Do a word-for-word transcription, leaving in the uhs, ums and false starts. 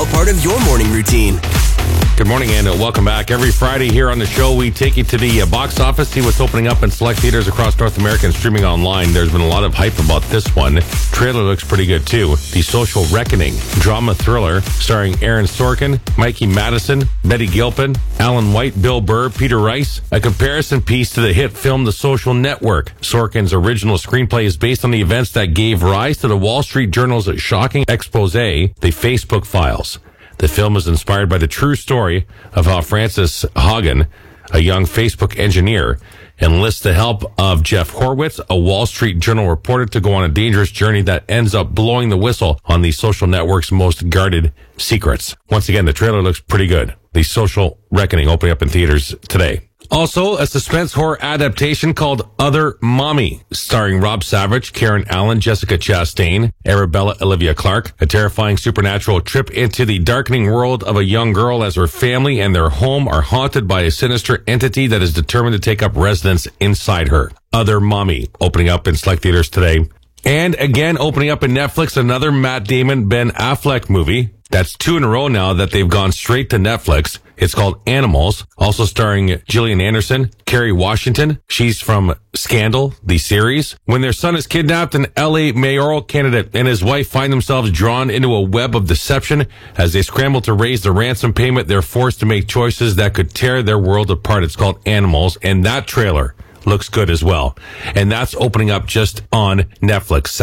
now part of your morning routine. Good morning and welcome back. Every Friday here on the show, we take you to the uh, box office, see what's opening up in select theaters across North America and streaming online. There's been a lot of hype about this one. Trailer looks pretty good too. The Social Reckoning, drama thriller starring Aaron Sorkin, Mikey Madison, Betty Gilpin, Alan White, Bill Burr, Peter Rice. A comparison piece to the hit film The Social Network. Sorkin's original screenplay is based on the events that gave rise to the Wall Street Journal's shocking expose, The Facebook Files. The film is inspired by the true story of how Frances Haugen, a young Facebook engineer, enlists the help of Jeff Horwitz, a Wall Street Journal reporter, to go on a dangerous journey that ends up blowing the whistle on the social network's most guarded secrets. Once again, the trailer looks pretty good. The Social Reckoning opening up in theaters today. Also, a suspense horror adaptation called Other Mommy, starring Rob Savage, Karen Allen, Jessica Chastain, Arabella Olivia Clarke. A terrifying supernatural trip into the darkening world of a young girl as her family and their home are haunted by a sinister entity that is determined to take up residence inside her. Other Mommy, opening up in select theaters today. And again, opening up in Netflix, another Matt Damon, Ben Affleck movie. That's two in a row now that they've gone straight to Netflix. It's called Animals, also starring Gillian Anderson, Kerry Washington. She's from Scandal, the series. When their son is kidnapped, an L A mayoral candidate and his wife find themselves drawn into a web of deception. As they scramble to raise the ransom payment, they're forced to make choices that could tear their world apart. It's called Animals, and that trailer looks good as well. And that's opening up just on Netflix.